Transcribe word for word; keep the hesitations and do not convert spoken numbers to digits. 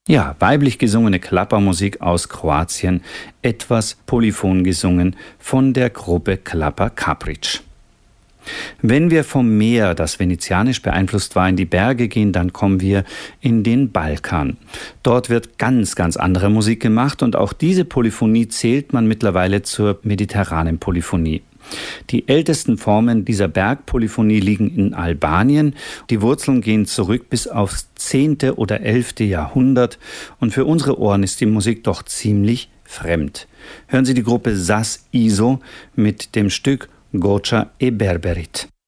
Ja, weiblich gesungene Klappermusik aus Kroatien, etwas polyphon gesungen von der Gruppe Klapper Capric. Wenn wir vom Meer, das venezianisch beeinflusst war, in die Berge gehen, dann kommen wir in den Balkan. Dort wird ganz, ganz andere Musik gemacht und auch diese Polyphonie zählt man mittlerweile zur mediterranen Polyphonie. Die ältesten Formen dieser Bergpolyphonie liegen in Albanien. Die Wurzeln gehen zurück bis aufs zehnte oder elfte Jahrhundert und für unsere Ohren ist die Musik doch ziemlich fremd. Hören Sie die Gruppe Sas Iso mit dem Stück Gocha e Berberit.